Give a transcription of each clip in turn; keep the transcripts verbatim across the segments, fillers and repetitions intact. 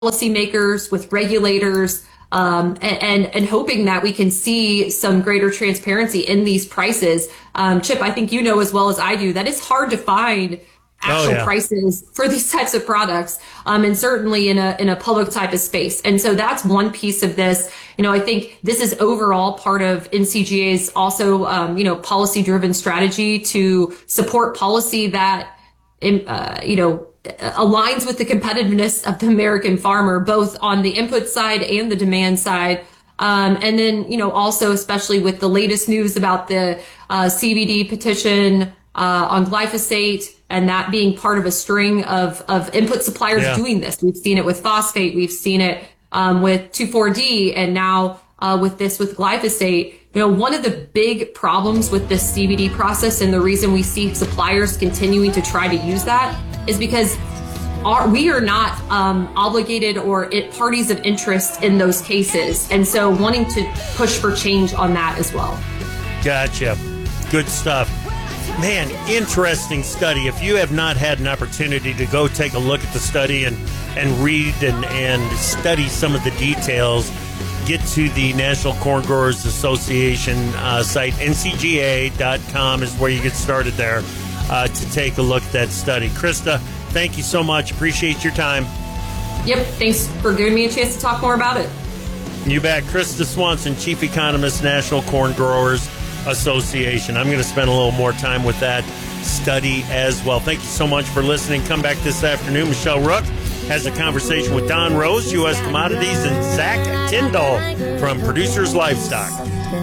policymakers, with regulators, um, and, and, and hoping that we can see some greater transparency in these prices. Um, Chip, I think you know as well as I do that it's hard to find actual oh, yeah. prices for these types of products, um, and certainly in a in a public type of space. And so that's one piece of this. You know, I think this is overall part of N C G A's also, um, you know, policy driven strategy to support policy that, uh, you know, aligns with the competitiveness of the American farmer, both on the input side and the demand side. Um, and then, you know, also especially with the latest news about the uh, C B D petition uh, on glyphosate, and that being part of a string of, of input suppliers yeah. doing this. We've seen it with phosphate. We've seen it um, with two four D, and now uh, with this with glyphosate. You know, one of the big problems with this C B D process, and the reason we see suppliers continuing to try to use that, is because our, we are not um, obligated or it, parties of interest in those cases. And so wanting to push for change on that as well. Gotcha. Good stuff. Man, interesting study. If you have not had an opportunity to go take a look at the study and, and read and, and study some of the details, get to the National Corn Growers Association uh, site. N C G A dot com is where you get started there uh, to take a look at that study. Krista, thank you so much. Appreciate your time. Yep. Thanks for giving me a chance to talk more about it. You bet. Krista Swanson, Chief Economist, National Corn Growers Association. I'm going to spend a little more time with that study as well. Thank you so much for listening. Come back this afternoon. Michelle Rook has a conversation with Don Rose, U S Commodities, and Zach Tyndall from Producers Livestock.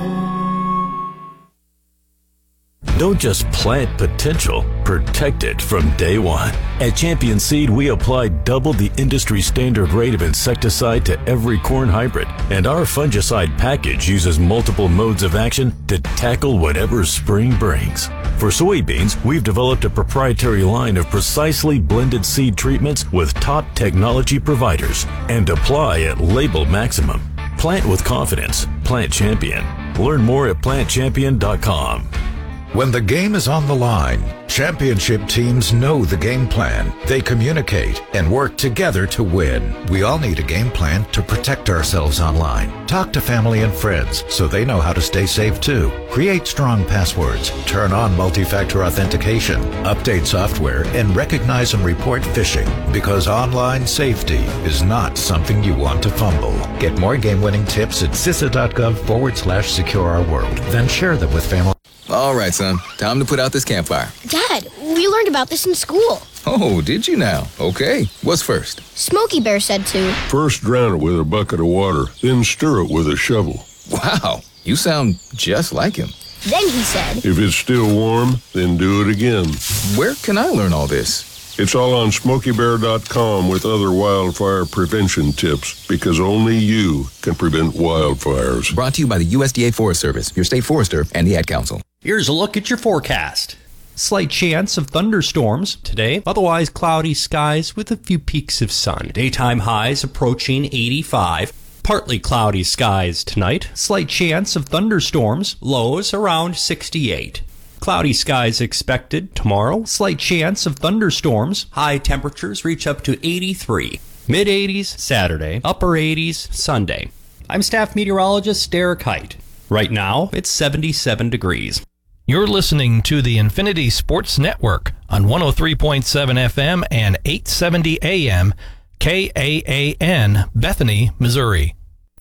Don't just plant potential, protect it from day one. At Champion Seed, we apply double the industry standard rate of insecticide to every corn hybrid, and our fungicide package uses multiple modes of action to tackle whatever spring brings. For soybeans, we've developed a proprietary line of precisely blended seed treatments with top technology providers, and apply at label maximum. Plant with confidence. Plant Champion. Learn more at plant champion dot com. When the game is on the line, championship teams know the game plan. They communicate and work together to win. We all need a game plan to protect ourselves online. Talk to family and friends so they know how to stay safe too. Create strong passwords, turn on multi-factor authentication, update software, and recognize and report phishing, because online safety is not something you want to fumble. Get more game-winning tips at C I S A dot gov forward slash secure our world. Then share them with family. All right, son. Time to put out this campfire. Dad, we learned about this in school. Oh, did you now? Okay. What's first? Smokey Bear said to. First drown it with a bucket of water, then stir it with a shovel. Wow, you sound just like him. Then he said. If it's still warm, then do it again. Where can I learn all this? It's all on smokey bear dot com with other wildfire prevention tips, because only you can prevent wildfires. Brought to you by the U S D A Forest Service, your state forester, and the Ad Council. Here's a look at your forecast. Slight chance of thunderstorms today, otherwise cloudy skies with a few peaks of sun. Daytime highs approaching eighty-five. Partly cloudy skies tonight. Slight chance of thunderstorms, lows around sixty-eight. Cloudy skies expected tomorrow. Slight chance of thunderstorms. High temperatures reach up to eighty-three. Mid eighties Saturday, upper eighties Sunday. I'm staff meteorologist Derek Height. Right now, it's seventy-seven degrees. You're listening to the Infinity Sports Network on one oh three point seven F M and eight seventy A M, K A A N, Bethany, Missouri.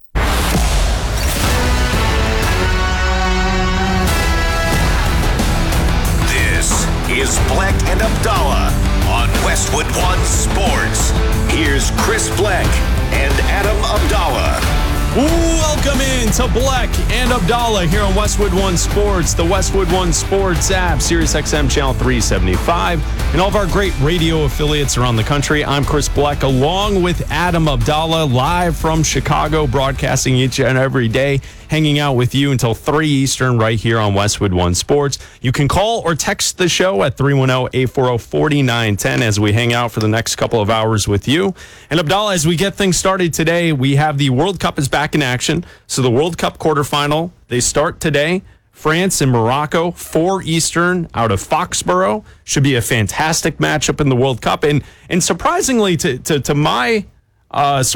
This is Bleck and Abdallah on Westwood One Sports. Here's Chris Bleck and Adam Abdallah. Welcome in to Bleck and Abdallah here on Westwood One Sports, the Westwood One Sports app, Sirius X M Channel three seventy-five, and all of our great radio affiliates around the country. I'm Chris Bleck, along with Adam Abdallah, live from Chicago, broadcasting each and every day, hanging out with you until three Eastern right here on Westwood One Sports. You can call or text the show at three one zero, eight four zero, four nine one zero as we hang out for the next couple of hours with you. And Abdallah, as we get things started today, we have the World Cup is back in action. So the World Cup quarterfinal, they start today. France and Morocco, four Eastern out of Foxborough. Should be a fantastic matchup in the World Cup. And and surprisingly, to to, to my Uh,